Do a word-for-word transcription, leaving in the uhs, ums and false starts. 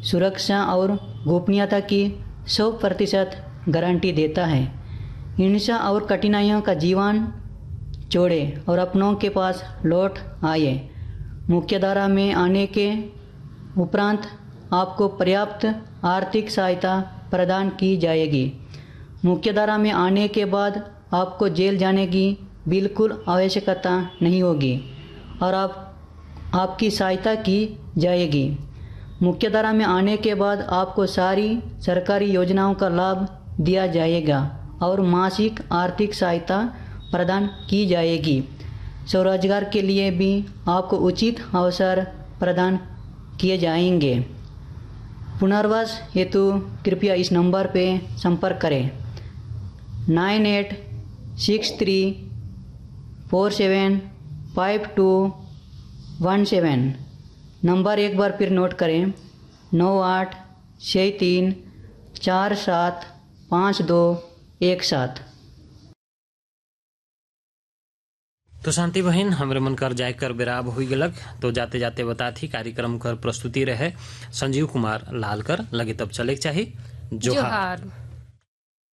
सुरक्षा और गोपनीयता की सौ प्रतिशत गारंटी देता है। हिंसा और कठिनाइयों का जीवन छोड़े और अपनों के पास लौट आए। मुख्यधारा में आने के उपरांत आपको पर्याप्त आर्थिक सहायता प्रदान की जाएगी। मुख्यधारा में आने के बाद आपको जेल जाने की बिल्कुल आवश्यकता नहीं होगी और आप आपकी सहायता की जाएगी। मुख्यधारा में आने के बाद आपको सारी सरकारी योजनाओं का लाभ दिया जाएगा और मासिक आर्थिक सहायता प्रदान की जाएगी। स्वरोजगार के लिए भी आपको उचित अवसर प्रदान किए जाएंगे। पुनर्वास हेतु कृपया इस नंबर पे संपर्क करें nine eight six three four seven five to one seven. Number एक बार फिर नोट करें नौ आठ छः तीन चार सात पाँच दो एक सात। तो शांति बहन हमरे मन कर जाय कर बेराब हुई गलक। तो जाते जाते बताथी कार्यक्रम कर प्रस्तुति रहे संजीव कुमार लाल कर लगे तब चले चाहिए जोहार।